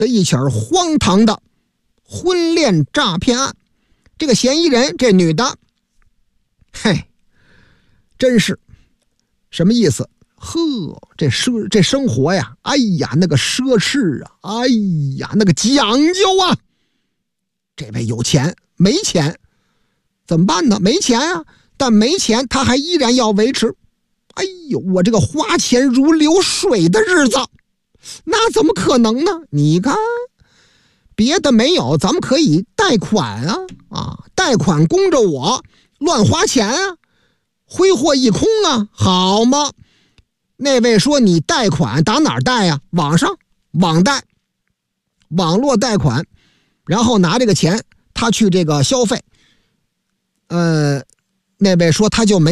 的一起荒唐的婚恋诈骗案。这个嫌疑人，这女的，嘿，真是什么意思？呵，这生活呀，哎呀，那个奢侈啊，哎呀，那个讲究啊。这位有钱，没钱怎么办呢？没钱啊，但没钱他还依然要维持。哎呦，我这个花钱如流水的日子，那怎么可能呢？你看，别的没有，咱们可以贷款啊，贷款供着我乱花钱啊，挥霍一空啊，好吗？那位说你贷款打哪儿贷呀？网上网贷，网络贷款，然后拿这个钱他去这个消费。那位说他就没